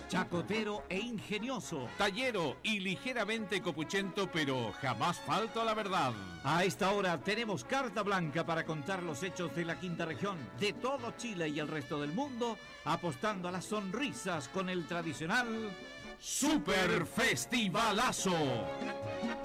Chacotero e ingenioso. Tallero y ligeramente copuchento, pero jamás falto a la verdad. A esta hora tenemos carta blanca para contar los hechos de la quinta región, de todo Chile y el resto del mundo, apostando a las sonrisas con el tradicional ¡Super Festivalazo!